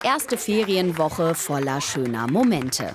Erste Ferienwoche voller schöner Momente.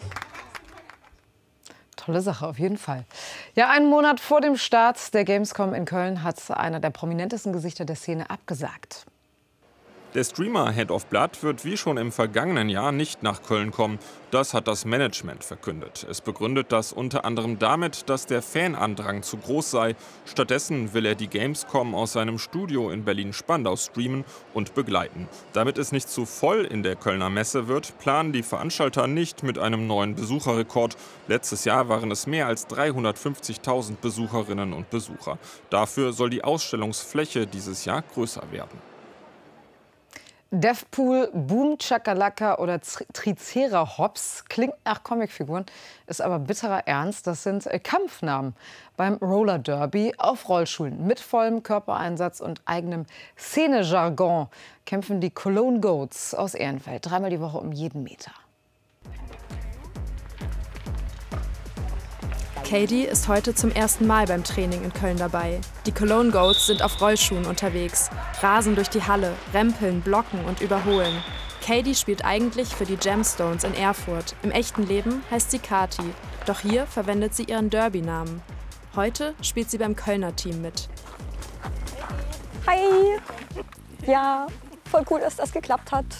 Tolle Sache, auf jeden Fall. Ja, einen Monat vor dem Start der Gamescom in Köln hat einer der prominentesten Gesichter der Szene abgesagt. Der Streamer Head of Blood wird wie schon im vergangenen Jahr nicht nach Köln kommen. Das hat das Management verkündet. Es begründet das unter anderem damit, dass der Fanandrang zu groß sei. Stattdessen will er die Gamescom aus seinem Studio in Berlin-Spandau streamen und begleiten. Damit es nicht zu voll in der Kölner Messe wird, planen die Veranstalter nicht mit einem neuen Besucherrekord. Letztes Jahr waren es mehr als 350.000 Besucherinnen und Besucher. Dafür soll die Ausstellungsfläche dieses Jahr größer werden. Deathpool, Boom Chakalaka oder Tricerahops klingt nach Comicfiguren, ist aber bitterer Ernst. Das sind Kampfnamen beim Roller Derby auf Rollschuhen. Mit vollem Körpereinsatz und eigenem Szenejargon kämpfen die Cologne Goats aus Ehrenfeld dreimal die Woche um jeden Meter. Katie ist heute zum ersten Mal beim Training in Köln dabei. Die Cologne Goats sind auf Rollschuhen unterwegs, rasen durch die Halle, rempeln, blocken und überholen. Katie spielt eigentlich für die Gemstones in Erfurt. Im echten Leben heißt sie Kati, doch hier verwendet sie ihren Derby-Namen. Heute spielt sie beim Kölner Team mit. Hi! Ja, voll cool, dass das geklappt hat.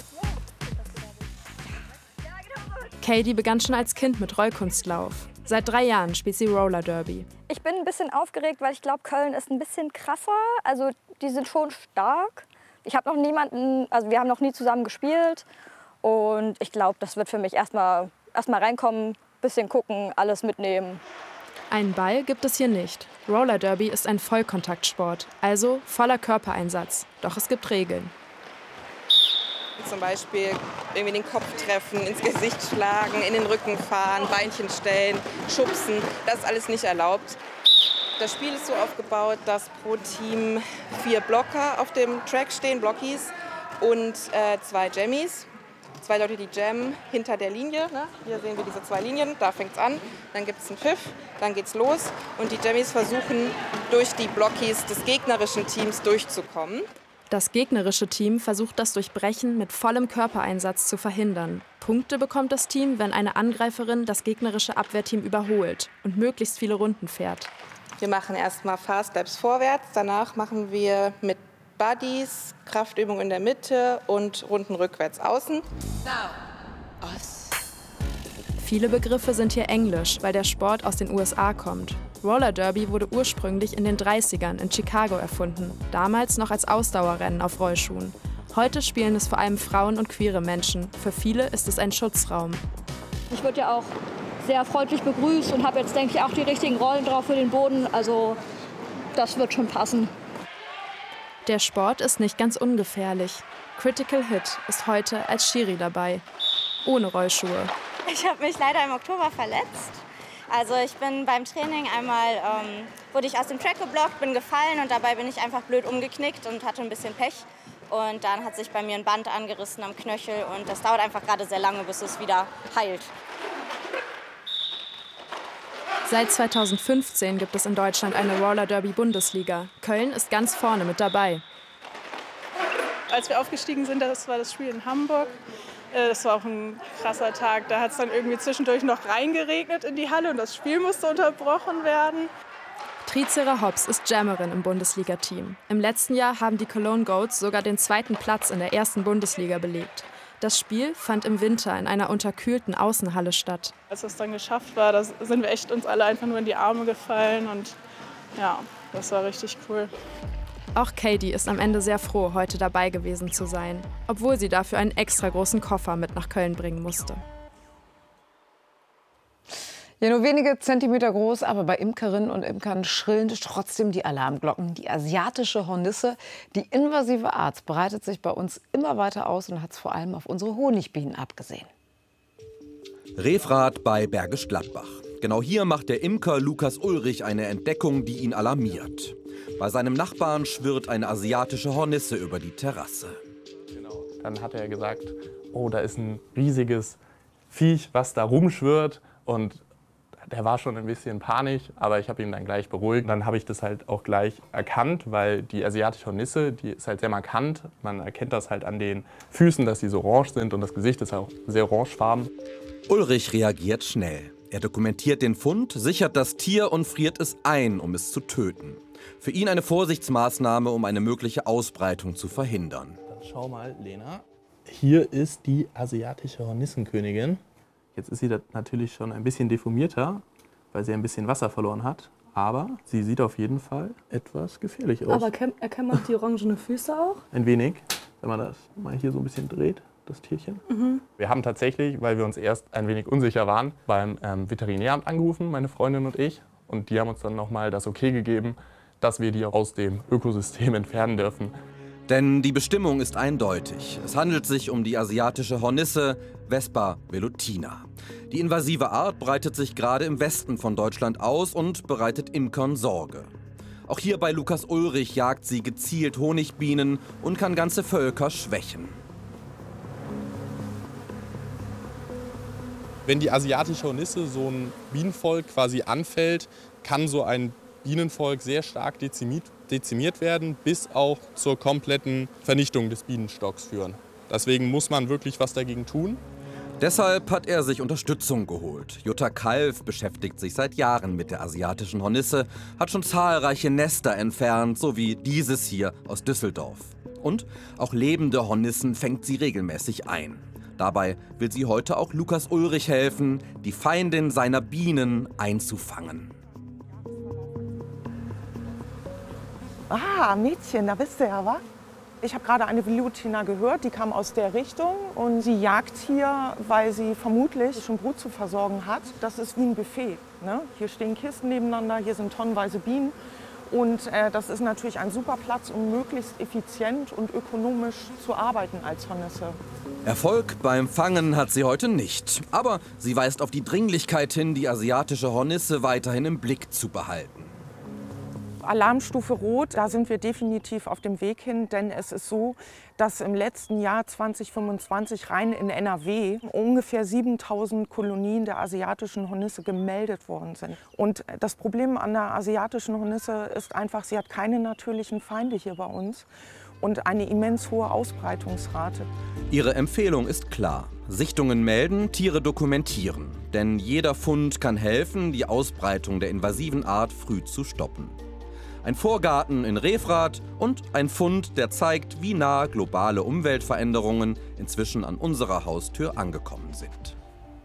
Katie begann schon als Kind mit Rollkunstlauf. Seit 3 Jahren spielt sie Roller Derby. Ich bin ein bisschen aufgeregt, weil ich glaube, Köln ist ein bisschen krasser. Also die sind schon stark. Ich habe noch niemanden, also wir haben noch nie zusammen gespielt. Und ich glaube, das wird für mich erstmal reinkommen, bisschen gucken, alles mitnehmen. Einen Ball gibt es hier nicht. Roller Derby ist ein Vollkontaktsport, also voller Körpereinsatz. Doch es gibt Regeln. Zum Beispiel irgendwie den Kopf treffen, ins Gesicht schlagen, in den Rücken fahren, Beinchen stellen, schubsen. Das ist alles nicht erlaubt. Das Spiel ist so aufgebaut, dass pro Team 4 Blocker auf dem Track stehen, Blockies, und 2 Jammies. 2 Leute, die jammen hinter der Linie. Ne? Hier sehen wir diese 2 Linien, da fängt es an. Dann gibt es einen Pfiff, dann geht's los. Und die Jammies versuchen, durch die Blockies des gegnerischen Teams durchzukommen. Das gegnerische Team versucht das Durchbrechen mit vollem Körpereinsatz zu verhindern. Punkte bekommt das Team, wenn eine Angreiferin das gegnerische Abwehrteam überholt und möglichst viele Runden fährt. Wir machen erstmal Fast Steps vorwärts, danach machen wir mit Buddies Kraftübungen in der Mitte und Runden rückwärts außen. Viele Begriffe sind hier Englisch, weil der Sport aus den USA kommt. Roller Derby wurde ursprünglich in den 30ern in Chicago erfunden, damals noch als Ausdauerrennen auf Rollschuhen. Heute spielen es vor allem Frauen und queere Menschen. Für viele ist es ein Schutzraum. Ich wurde ja auch sehr freundlich begrüßt und habe jetzt, denke ich, auch die richtigen Rollen drauf für den Boden. Also das wird schon passen. Der Sport ist nicht ganz ungefährlich. Critical Hit ist heute als Schiri dabei, ohne Rollschuhe. Ich habe mich leider im Oktober verletzt. Also ich bin beim Training einmal, wurde ich aus dem Track geblockt, bin gefallen und dabei bin ich einfach blöd umgeknickt und hatte ein bisschen Pech. Und dann hat sich bei mir ein Band angerissen am Knöchel und das dauert einfach gerade sehr lange, bis es wieder heilt. Seit 2015 gibt es in Deutschland eine Roller Derby Bundesliga. Köln ist ganz vorne mit dabei. Als wir aufgestiegen sind, das war das Spiel in Hamburg. Das war auch ein krasser Tag. Da hat es dann irgendwie zwischendurch noch reingeregnet in die Halle und das Spiel musste unterbrochen werden. Tricerahops ist Jammerin im Bundesliga-Team. Im letzten Jahr haben die Cologne Goats sogar den 2. Platz in der 1. Bundesliga belegt. Das Spiel fand im Winter in einer unterkühlten Außenhalle statt. Als das dann geschafft war, da sind wir echt uns alle einfach nur in die Arme gefallen und ja, das war richtig cool. Auch Katie ist am Ende sehr froh, heute dabei gewesen zu sein, obwohl sie dafür einen extra großen Koffer mit nach Köln bringen musste. Ja, nur wenige Zentimeter groß, aber bei Imkerinnen und Imkern schrillen trotzdem die Alarmglocken. Die asiatische Hornisse, die invasive Art, breitet sich bei uns immer weiter aus und hat es vor allem auf unsere Honigbienen abgesehen. Refrath bei Bergisch Gladbach. Genau hier macht der Imker Lukas Ulrich eine Entdeckung, die ihn alarmiert. Bei seinem Nachbarn schwirrt eine asiatische Hornisse über die Terrasse. Genau. Dann hat er gesagt, oh, da ist ein riesiges Viech, was da rumschwirrt. Und Der war schon ein bisschen panisch, aber ich habe ihn dann gleich beruhigt. Dann habe ich das halt auch gleich erkannt, weil die asiatische Hornisse, die ist halt sehr markant. Man erkennt das halt an den Füßen, dass sie so orange sind und das Gesicht ist auch sehr orangefarben. Ulrich reagiert schnell. Er dokumentiert den Fund, sichert das Tier und friert es ein, um es zu töten. Für ihn eine Vorsichtsmaßnahme, um eine mögliche Ausbreitung zu verhindern. Dann schau mal, Lena. Hier ist die asiatische Hornissenkönigin. Jetzt ist sie natürlich schon ein bisschen deformierter, weil sie ein bisschen Wasser verloren hat. Aber sie sieht auf jeden Fall etwas gefährlich aus. Aber erkennt man die orangenen Füße auch? Ein wenig, wenn man das mal hier so ein bisschen dreht, das Tierchen. Wir haben tatsächlich, weil wir uns erst ein wenig unsicher waren, beim Veterinäramt angerufen, meine Freundin und ich. Und die haben uns dann nochmal das Okay gegeben, dass wir die aus dem Ökosystem entfernen dürfen. Denn die Bestimmung ist eindeutig. Es handelt sich um die asiatische Hornisse Vespa velutina. Die invasive Art breitet sich gerade im Westen von Deutschland aus und bereitet Imkern Sorge. Auch hier bei Lukas Ulrich jagt sie gezielt Honigbienen und kann ganze Völker schwächen. Wenn die asiatische Hornisse so ein Bienenvolk quasi anfällt, kann so ein Bienenvolk sehr stark dezimiert werden, bis auch zur kompletten Vernichtung des Bienenstocks führen. Deswegen muss man wirklich was dagegen tun. Deshalb hat er sich Unterstützung geholt. Jutta Kalf beschäftigt sich seit Jahren mit der asiatischen Hornisse, hat schon zahlreiche Nester entfernt, so wie dieses hier aus Düsseldorf. Und auch lebende Hornissen fängt sie regelmäßig ein. Dabei will sie heute auch Lukas Ulrich helfen, die Feindin seiner Bienen einzufangen. Ah, Mädchen, da bist du ja, wa? Ich habe gerade eine Velutina gehört, die kam aus der Richtung und sie jagt hier, weil sie vermutlich schon Brut zu versorgen hat. Das ist wie ein Buffet, ne? Hier stehen Kisten nebeneinander, hier sind tonnenweise Bienen und das ist natürlich ein super Platz, um möglichst effizient und ökonomisch zu arbeiten als Hornisse. Erfolg beim Fangen hat sie heute nicht, aber sie weist auf die Dringlichkeit hin, die asiatische Hornisse weiterhin im Blick zu behalten. Alarmstufe Rot, da sind wir definitiv auf dem Weg hin, denn es ist so, dass im letzten Jahr 2025 rein in NRW ungefähr 7000 Kolonien der asiatischen Hornisse gemeldet worden sind. Und das Problem an der asiatischen Hornisse ist einfach, sie hat keine natürlichen Feinde hier bei uns und eine immens hohe Ausbreitungsrate. Ihre Empfehlung ist klar. Sichtungen melden, Tiere dokumentieren. Denn jeder Fund kann helfen, die Ausbreitung der invasiven Art früh zu stoppen. Ein Vorgarten in Refrath und ein Fund, der zeigt, wie nah globale Umweltveränderungen inzwischen an unserer Haustür angekommen sind.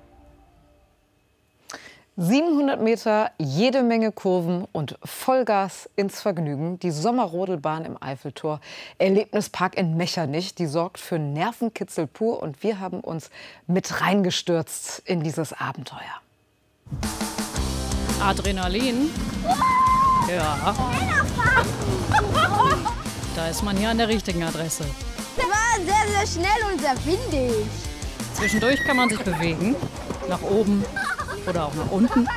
700 Meter, jede Menge Kurven und Vollgas ins Vergnügen. Die Sommerrodelbahn im Eiffeltor, Erlebnispark in Mechernich, die sorgt für Nervenkitzel pur. Und wir haben uns mit reingestürzt in dieses Abenteuer. Adrenalin? Ja. Da ist man hier an der richtigen Adresse. Das war sehr, sehr schnell und sehr windig. Zwischendurch kann man sich bewegen. Nach oben oder auch nach unten.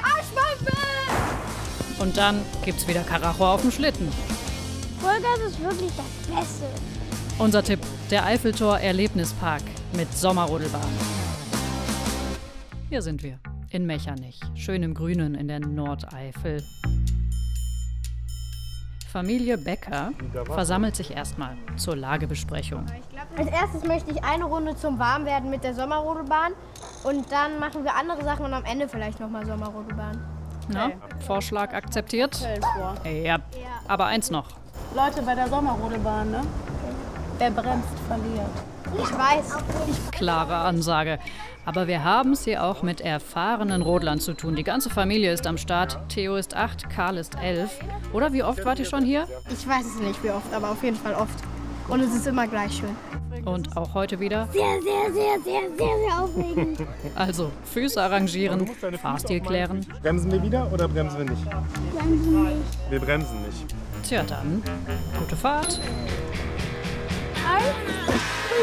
Und dann gibt's wieder Karacho auf dem Schlitten. Vollgas ist wirklich das Beste. Unser Tipp, der Eiffeltor Erlebnispark mit Sommerrodelbahn. Hier sind wir, in Mechernich, schön im Grünen in der Nordeifel. Familie Becker versammelt sich erstmal zur Lagebesprechung. Als erstes möchte ich eine Runde zum Warmwerden mit der Sommerrodelbahn und dann machen wir andere Sachen und am Ende vielleicht nochmal Sommerrodelbahn. Na, Vorschlag akzeptiert? Ja, aber eins noch. Leute, bei der Sommerrodelbahn, ne? Wer bremst, verliert. Ich weiß. Klare Ansage. Aber wir haben es hier auch mit erfahrenen Rodlern zu tun. Die ganze Familie ist am Start. Theo ist 8, Karl ist 11. Oder wie oft wart ihr schon hier? Ich weiß es nicht, wie oft, aber auf jeden Fall oft. Und es ist immer gleich schön. Und auch heute wieder? Sehr, sehr, sehr, sehr, sehr, sehr aufregend. Also, Füße arrangieren, Fahrstil klären. Bremsen wir wieder oder bremsen wir nicht? Bremsen nicht. Wir bremsen nicht. Tja, dann, gute Fahrt.